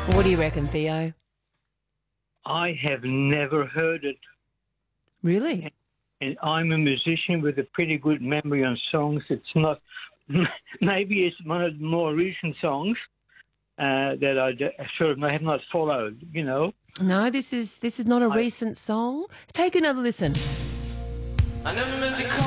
What do you reckon, Theo? I have never heard it. Really? And I'm a musician with a pretty good memory on songs. It's not, maybe it's one of the more recent songs that I sort of have not followed, you know. No, this is not a recent song. Take another listen. I never meant to call